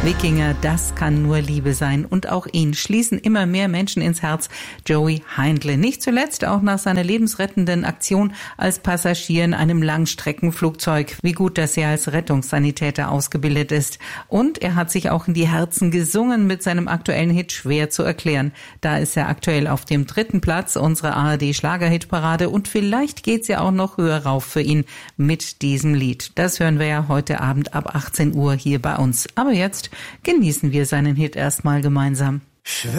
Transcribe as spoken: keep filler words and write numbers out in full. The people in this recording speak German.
Wikinger, das kann nur Liebe sein. Und auch ihn schließen immer mehr Menschen ins Herz. Joey Heindle. Nicht zuletzt auch nach seiner lebensrettenden Aktion als Passagier in einem Langstreckenflugzeug. Wie gut, dass er als Rettungssanitäter ausgebildet ist. Und er hat sich auch in die Herzen gesungen mit seinem aktuellen Hit Schwer zu erklären. Da ist er aktuell auf dem dritten Platz unserer A R D-Schlagerhitparade. Und vielleicht geht's ja auch noch höher rauf für ihn mit diesem Lied. Das hören wir ja heute Abend ab achtzehn Uhr hier bei uns. Aber jetzt genießen wir seinen Hit erstmal gemeinsam.